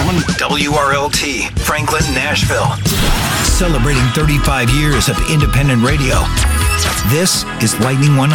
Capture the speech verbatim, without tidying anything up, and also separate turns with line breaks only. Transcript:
seven W R L T, Franklin, Nashville. Celebrating thirty-five years of independent radio. This is Lightning one hundred.